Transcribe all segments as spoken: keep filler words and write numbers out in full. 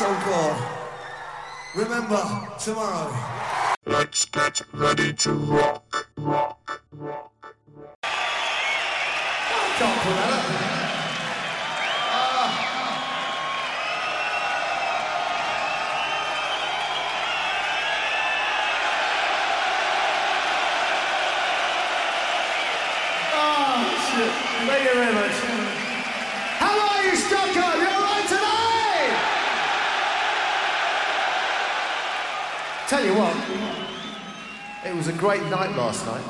So cool. Remember, tomorrow. Let's get ready to rock, rock, rock. Can't pull that up. Ah. Oh, shit. Thank you very much. How are you, Stockholm? You all right tonight? Tell you what, it was a great night last night.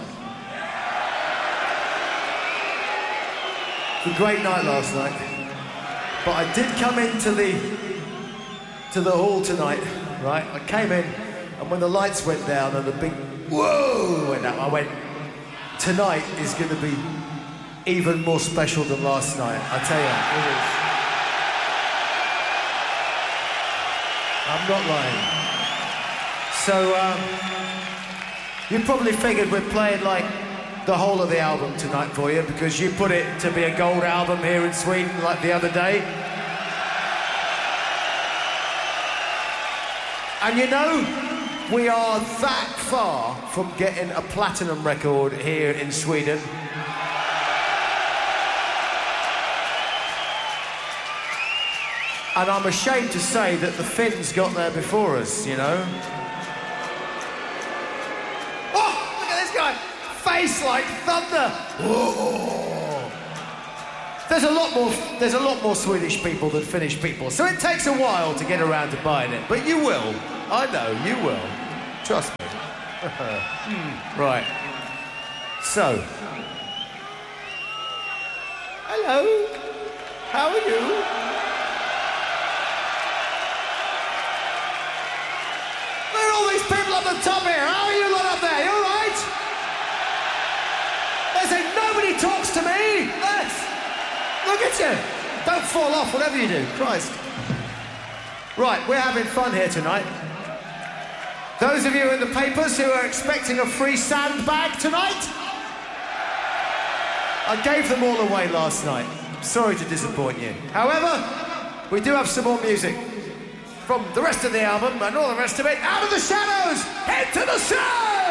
A great night last night. But I did come into the to the hall tonight, right? I came in, and when the lights went down and the big whoa went up, I went, tonight is going to be even more special than last night. I tell you, it is. I'm not lying. So, um, you probably figured we're playing like the whole of the album tonight for you because you put it to be a gold album here in Sweden like the other day. And you know, we are that far from getting a platinum record here in Sweden. And I'm ashamed to say that the Finns got there before us, you know. Oh, look at this guy! Face like thunder! Whoa. There's a lot more. There's a lot more Swedish people than Finnish people, so it takes a while to get around to buying it. But you will. I know you will. Trust me. mm. Right. So. Hello. How are you? Where are all these people up the top here? How are you lot up there? You all right? They say nobody talks to me. Yes. Look at you. Don't fall off, whatever you do. Christ. Right, we're having fun here tonight. Those of you in the papers who are expecting a free sandbag tonight, I gave them all away last night. Sorry to disappoint you. However, we do have some more music from the rest of the album and all the rest of it. Out of the shadows, head to the sun!